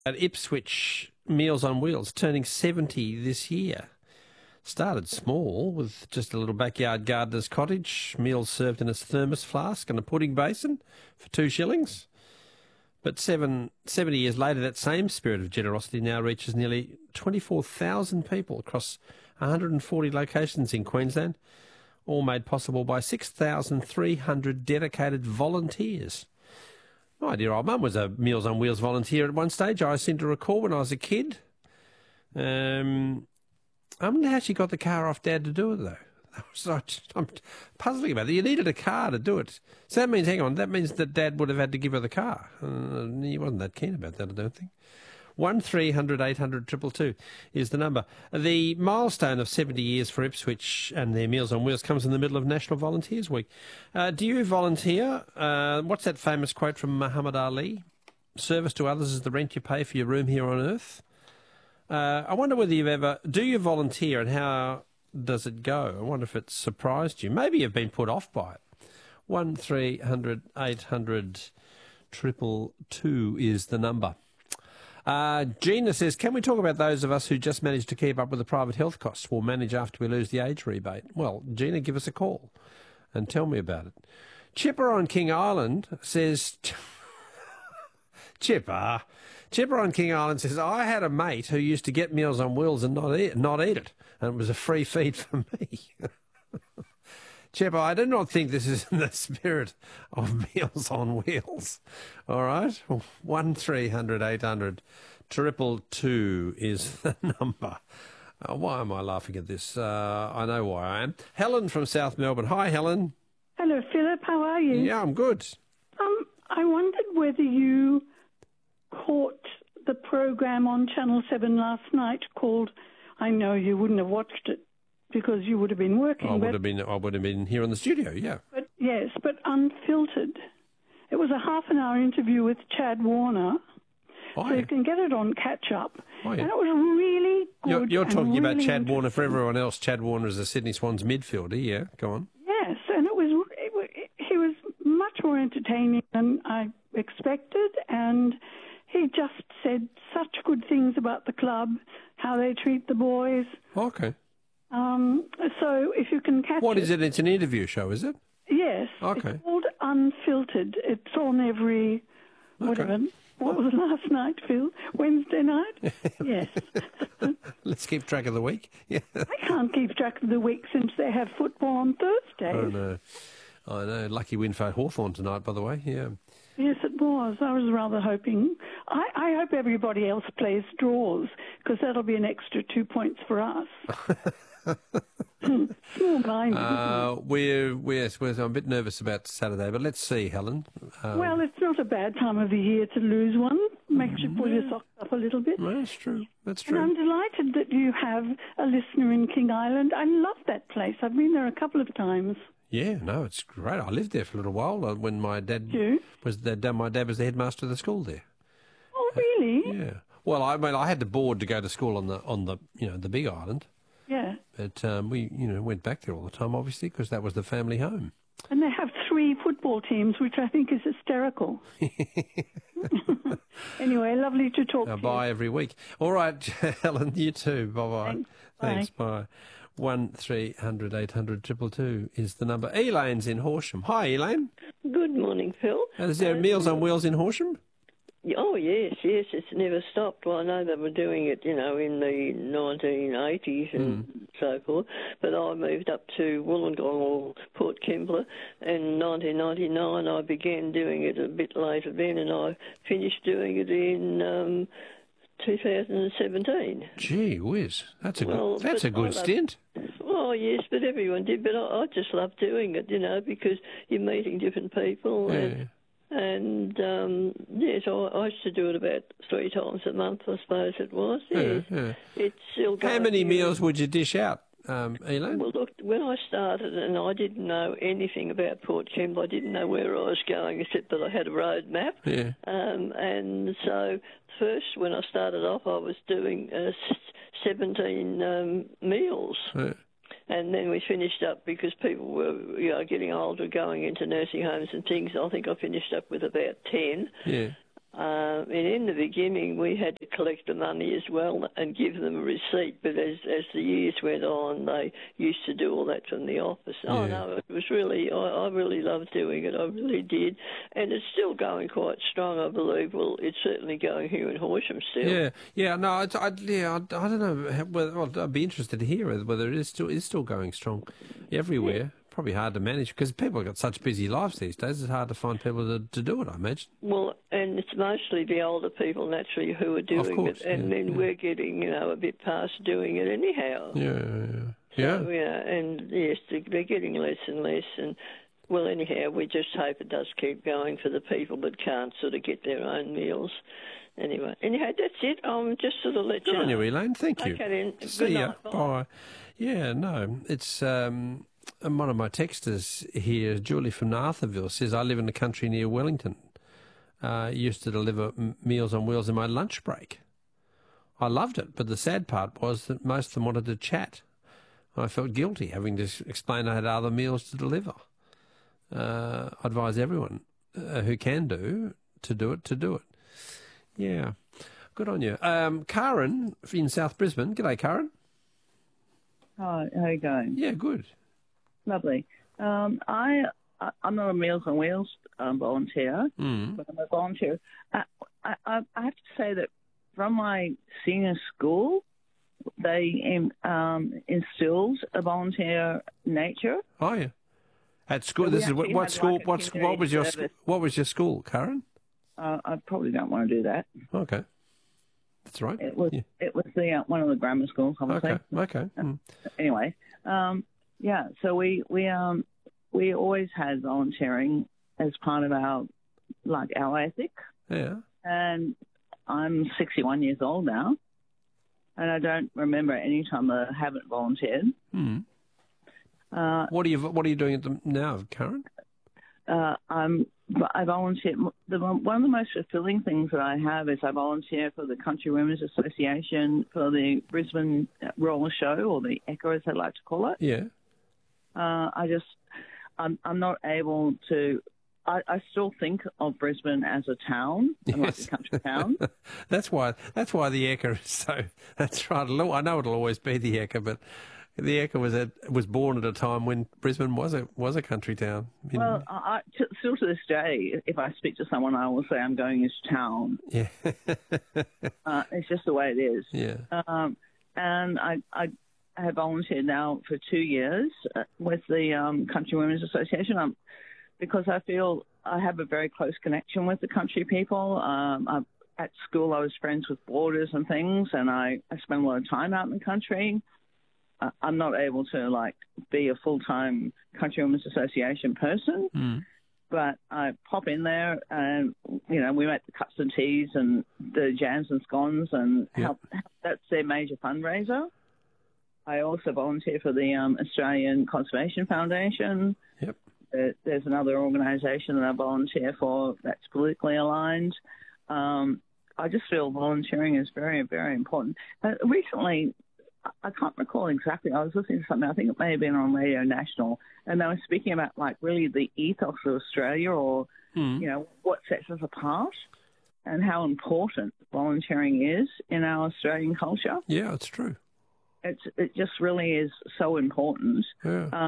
At Ipswich, Meals on Wheels, turning 70 this year. Started small with just a little backyard gardener's cottage, meals served in a thermos flask and a pudding basin for 2 shillings. But 70 years later, that same spirit of generosity now reaches nearly 24,000 people across 140 locations in Queensland, all made possible by 6,300 dedicated volunteers. My dear old mum was a Meals on Wheels volunteer at one stage, I seem to recall, when I was a kid. I wonder how she got the car off Dad to do it, though. I'm puzzling about it. You needed a car to do it. So that means, hang on, that means that Dad would have had to give her the car. He wasn't that keen about that, I don't think. 1300 800 222 is the number. The milestone of 70 years for Ipswich and their Meals on Wheels comes in the middle of National Volunteers Week. Do you volunteer? What's that famous quote from Muhammad Ali? Service to others is the rent you pay for your room here on earth. I wonder whether do you volunteer and how does it go? I wonder if it surprised you. Maybe you've been put off by it. 1300 800 222 is the number. Gina says, can we talk about those of us who just manage to keep up with the private health costs? We'll manage after we lose the age rebate. Well, Gina, give us a call and tell me about it. Chipper on King Island says... Chipper on King Island says, I had a mate who used to get Meals on Wheels and not eat it, and it was a free feed for me. Chipper, I do not think this is in the spirit of Meals on Wheels. All right? 1300 800 222 is the number. Why am I laughing at this? I know why I am. Helen from South Melbourne. Hi, Helen. Hello, Philip. How are you? Yeah, I'm good. I wondered whether you caught the program on Channel 7 last night called, I know you wouldn't have watched it because you would have been working. I would have been here in the studio, yeah. But Unfiltered. It was a half-an-hour interview with Chad Warner. Oh, so yeah. you can get it on catch-up. Oh, yeah. And it was really good. You're talking about really Chad Warner. For everyone else, Chad Warner is a Sydney Swans midfielder, yeah. Go on. Yes, and he was much more entertaining than I expected, and he just said such good things about the club, how they treat the boys. Okay. So if you can catch What is it? It's an interview show, is it? Yes. Okay. It's called Unfiltered. It's on every, whatever. Okay. What was last night, Phil? Wednesday night? Yes. Let's keep track of the week. Yeah. I can't keep track of the week since they have football on Thursdays. I know. Lucky win for Hawthorn tonight, by the way. Yeah. Yes, it was. I was rather hoping. I hope everybody else plays draws, because that'll be an extra 2 points for us. Small-minded. I'm a bit nervous about Saturday, but let's see, Helen. Well, it's not a bad time of the year to lose one. Makes you pull your socks up a little bit. No, that's true. That's And true. I'm delighted that you have a listener in King Island. I love that place. I've been there a couple of times. Yeah, no, it's great. I lived there for a little while when my dad was the headmaster of the school there. Oh, really? Yeah. Well, I had the board to go to school on the the big island. Yeah. But we went back there all the time, obviously, because that was the family home. And they have 3 football teams, which I think is hysterical. Anyway, lovely to talk to you. Bye every week. All right, Helen, you too. Bye-bye. Thanks. Bye. 1300 800 222 is the number. Elaine's in Horsham. Hi, Elaine. Good morning, Phil. Is there Meals on Wheels in Horsham? Oh, yes, it's never stopped. Well, I know they were doing it, in the 1980s and so forth, but I moved up to Wollongong or Port Kembla in 1999. I began doing it a bit later then, and I finished doing it in 2017. Gee whiz, that's a good stint. Oh, yes, but everyone did, but I just love doing it, because you're meeting different people. Yeah. And yes, I used to do it about 3 times a month, I suppose it was. Yes. Yeah. It's still going. How many meals would you dish out, Elaine? Well, look, when I started, and I didn't know anything about Port Kembla, I didn't know where I was going, except that I had a road map. Yeah. And so first, when I started off, I was doing 17 meals. Yeah. And then we finished up because people were getting older, going into nursing homes and things. I think I finished up with about 10. Yeah. And in the beginning, we had to collect the money as well and give them a receipt. But as the years went on, they used to do all that from the office. Oh, no, it was really, I really loved doing it. I really did. And it's still going quite strong, I believe. Well, it's certainly going here in Horsham still. Yeah. No, I don't know. Well, I'd be interested to hear whether it is still going strong everywhere. Yeah. Probably hard to manage because people have got such busy lives these days. It's hard to find people to do it, I imagine. Well, and it's mostly the older people naturally who are doing it, and then we're getting a bit past doing it anyhow. Yeah. And yes, they're getting less and less, and well, anyhow, we just hope it does keep going for the people that can't sort of get their own meals. Anyway, that's it. Just sort of let you know. Good on you, Elaine. Thank you. Okay, then. See Good ya. night. Bye. Yeah, no, it's one of my texters here, Julie from Arthurville, says, I live in the country near Wellington. Used to deliver Meals on Wheels in my lunch break. I loved it, but the sad part was that most of them wanted to chat. I felt guilty having to explain I had other meals to deliver. I advise everyone who can do it. Yeah, good on you. Karen in South Brisbane. G'day, Karen. Hi, how are you going? Yeah, good. Lovely. I'm not a Meals on Wheels volunteer, but I'm a volunteer. I have to say that from my senior school, they instilled a volunteer nature. Oh yeah. At school, so this is what school? What was your school, Karen? I probably don't want to do that. Okay, that's right. It was the one of the grammar schools, obviously. Okay. Anyway, so we always had volunteering as part of our ethic. Yeah. And I'm 61 years old now, and I don't remember any time I haven't volunteered. What are you doing now, Karen? I volunteer. One of the most fulfilling things that I have is I volunteer for the Country Women's Association for the Brisbane Roller Show, or the ECCA as they like to call it. Yeah. I'm not able to. I still think of Brisbane as a town, like a country town. That's why the ECCA is so. That's right. I know it'll always be the ECCA, but the ECCA was born at a time when Brisbane was a country town. Well, still to this day, if I speak to someone, I will say I'm going as town. Yeah. It's just the way it is. Yeah. And I have volunteered now for 2 years with the Country Women's Association because I feel I have a very close connection with the country people. At school, I was friends with boarders and things, and I spent a lot of time out in the country. I'm not able to be a full-time Country Women's Association person, but I pop in there and, we make the cups and teas and the jams and scones and help. That's their major fundraiser. I also volunteer for the Australian Conservation Foundation. Yep. There's another organisation that I volunteer for that's politically aligned. I just feel volunteering is very, very important. Recently, I can't recall exactly. I was listening to something. I think it may have been on Radio National, and they were speaking about really the ethos of Australia, or what sets us apart, and how important volunteering is in our Australian culture. Yeah, it's true. It just really is so important. Yeah.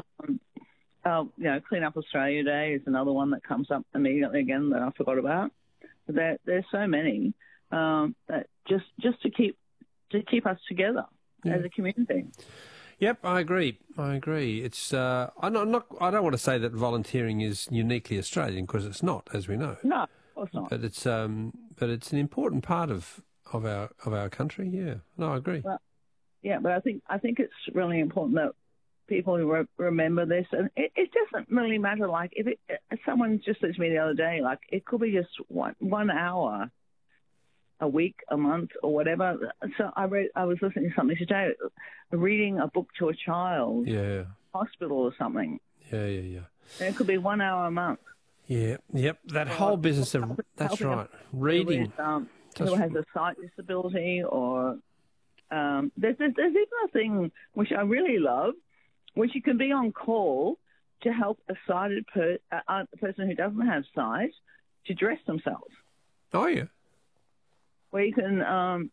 Clean Up Australia Day is another one that comes up immediately again that I forgot about. There's so many that just to keep us together. As a community. Yep, I agree. It's I don't want to say that volunteering is uniquely Australian, because it's not, as we know. No, of course not. But it's an important part of our country. Yeah, no, I agree. Well, yeah, but I think it's really important that people remember this, and it doesn't really matter. If someone just said to me the other day, it could be just 1 hour a week, a month, or whatever. So I was listening to something today, reading a book to a child, hospital or something. Yeah. And it could be 1 hour a month. Yeah, yep. That whole business of that's right. Reading. Who has a sight disability, or there's even a thing which I really love, which you can be on call to help a sighted person who doesn't have sight to dress themselves. Oh yeah. where you can